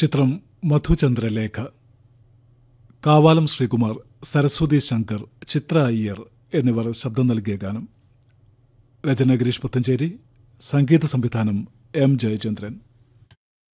ചിത്രം മധുചന്ദ്രലേഖ. കാവാലം ശ്രീകുമാർ, സരസ്വതി ശങ്കർ, ചിത്ര അയ്യർ എന്നിവർ ശബ്ദം നൽകിയ ഗാനം. രചന ഗിരീഷ് പുത്തഞ്ചേരി, സംഗീത സംവിധാനം എം ജയചന്ദ്രൻ.